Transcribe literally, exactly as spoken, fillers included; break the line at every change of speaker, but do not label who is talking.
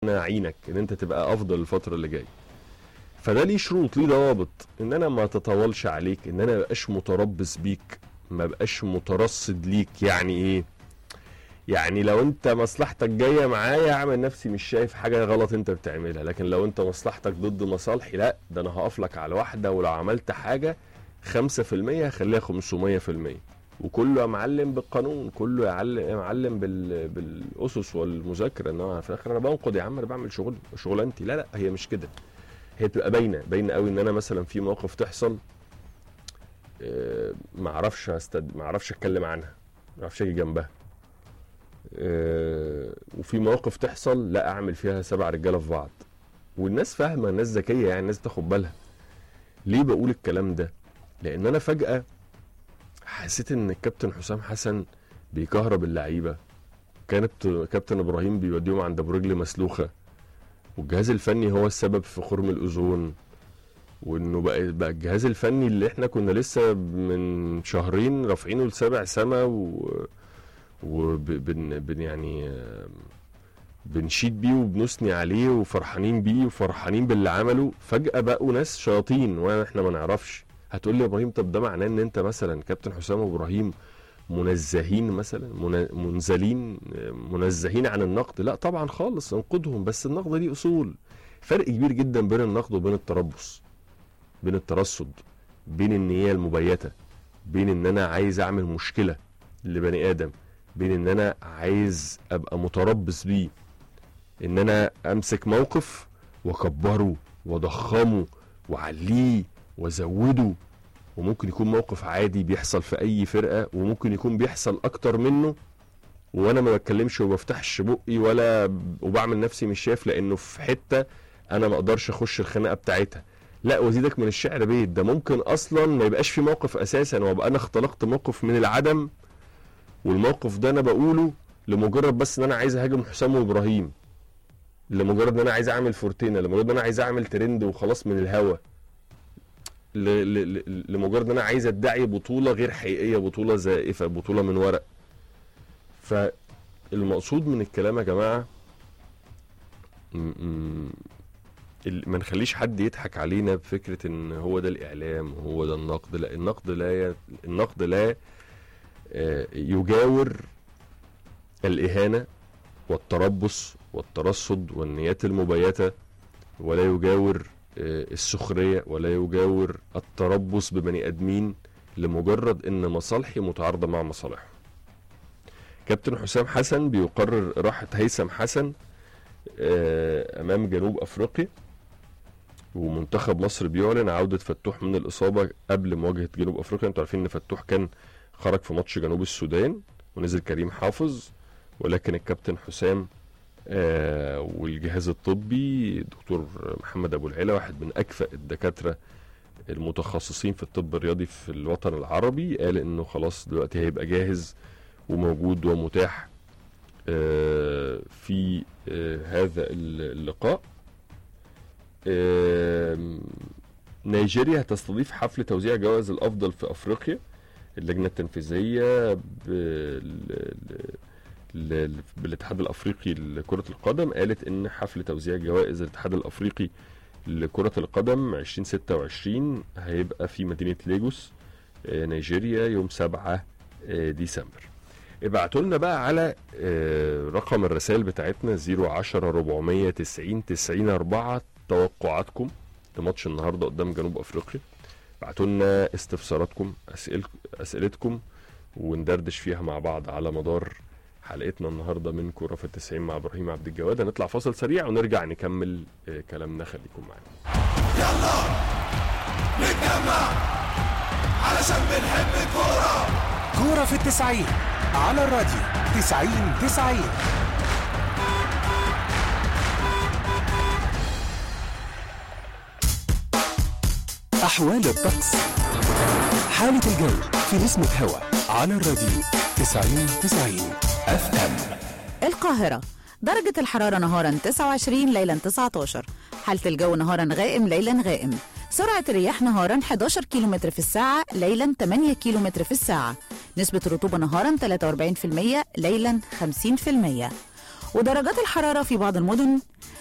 اعينك ان انت تبقى افضل الفتره اللي جايه. فده ليه شروط، ليه ضوابط، ان انا ما تطولش عليك، ان انا ما بقاش متربص بيك، ما بقاش مترصد ليك. يعني ايه؟ يعني لو انت مصلحتك جايه معايا اعمل نفسي مش شايف حاجه غلط انت بتعملها، لكن لو انت مصلحتك ضد مصالحي لا، ده انا هقف لك على واحده، ولو عملت حاجه خمسة في المية هخليها خمسمية في المية. وكله يا معلم بالقانون، كله يعلم يا معلم بال... بالاسس والمذاكره، ان انا في الاخر انا بنقد يا عم، انا بعمل شغل شغلانتي. لا لا، هي مش كده. هي بتبقى باينه باينه قوي ان انا مثلا في مواقف تحصل آه ما اعرفش استد... ما اعرفش اتكلم عنها، ما اعرفش اجي جنبها. آه وفي مواقف تحصل لا اعمل فيها سبع رجاله في بعض. والناس فاهمه، الناس ذكيه، يعني الناس تاخد بالها. ليه بقول الكلام ده؟ لان انا فجاه حسيت ان الكابتن حسام حسن بيكهرب اللعيبه، كانت كابتن ابراهيم بيوديهم عند ابو رجل مسلوخه، والجهاز الفني هو السبب في خرم الاوزون، وانه بقى بقى الجهاز الفني اللي احنا كنا لسه من شهرين رافعينه لسابع سما و وبن بن يعني بنشيد بيه وبنثني عليه وفرحانين بيه وفرحانين باللي عمله، فجأة بقوا ناس شياطين واحنا ما نعرفش. هتقول لي يا ابراهيم طب ده معناه ان انت مثلا كابتن حسام وابراهيم منزهين مثلا، منزلين منزهين عن النقد؟ لا طبعا خالص، انقدهم، بس النقد ليه اصول. فرق كبير جدا بين النقد وبين التربص، بين الترصد، بين النية المبيتة، بين ان انا عايز اعمل مشكلة لبني ادم، بين ان انا عايز ابقى متربص بيه، ان انا امسك موقف واكبره واضخمه وعليه وازوده. وممكن يكون موقف عادي بيحصل في اي فرقة، وممكن يكون بيحصل اكتر منه وانا ما بتكلمش وبفتحش بقي ولا وبعمل نفسي مش شايف، لانه في حتة انا ما اقدرش اخش الخناقة بتاعتها. لا، وزيدك من الشعر بيت، ده ممكن اصلا ما يبقاش في موقف اساسا، وابقى انا اختلقت موقف من العدم، والموقف ده انا بقوله لمجرد بس ان انا عايز اهاجم حسام وابراهيم، لمجرد ان انا عايز اعمل فورتينا، لمجرد ان انا عايز اعمل ترند وخلاص من الهوا، لمجرد ان انا عايز ادعي بطولة غير حقيقية، بطولة زائفة، بطولة من ورق. فالمقصود من الكلام يا جماعة ما نخليش حد يضحك علينا بفكرة ان هو ده الاعلام وهو ده النقد. لا، النقد لا ي... النقد لا يجاور الاهانة والتربص والترصد والنيات المبيتة، ولا يجاور السخرية، ولا يجاور التربص ببني ادمين لمجرد ان مصالحي متعارضة مع مصالحه. كابتن حسام حسن بيقرر راحة هيثم حسن امام جنوب افريقيا، ومنتخب مصر بيعلن عودة فتوح من الاصابة قبل مواجهة جنوب افريقيا. انتوا عارفين ان فتوح كان خرج في ماتش جنوب السودان ونزل كريم حافظ، ولكن الكابتن حسام آه والجهاز الطبي دكتور محمد ابو العلا، واحد من اكفأ الدكاترة المتخصصين في الطب الرياضي في الوطن العربي، قال انه خلاص دلوقتي هيبقى جاهز وموجود ومتاح آه في آه هذا اللقاء. آه نيجيريا هتستضيف حفل توزيع جوائز الافضل في افريقيا. اللجنة التنفيذية بالاتحاد الافريقي لكرة القدم قالت ان حفل توزيع جوائز الاتحاد الافريقي لكرة القدم عشرين ستة وعشرين هيبقى في مدينة ليجوس نيجيريا يوم سبعة ديسمبر. ابعتوا لنا بقى على رقم الرسائل بتاعتنا صفر عشرة أربعمية تسعين تسعين أربعة توقعاتكم لماتش النهارده قدام جنوب افريقيا. ابعتوا لنا استفساراتكم، أسئل... اسئلتكم، وندردش فيها مع بعض على مدار حلقتنا النهارده من كوره في التسعين مع ابراهيم عبد الجواد. هنطلع فاصل سريع ونرجع نكمل كلامنا، خليكم معانا.
يلا نتجمع علشان بنحب الكوره.
كوره في التسعين على الراديو تسعين تسعين. أحوال الطقس، حالة الجو في نسمة هوا على الراديو تسعين تسعين اف ام.
القاهرة درجة الحرارة نهارا تسعة وعشرين، ليلا تسعة عشر. حالة الجو نهارا غائم، ليلا غائم. سرعة الرياح نهارا إحدى عشر كيلومتر في الساعة، ليلا ثمانية كيلومتر في الساعة. نسبة الرطوبة نهارا ثلاثة وأربعين بالمية، ليلا خمسين بالمية. ودرجات الحرارة في بعض المدن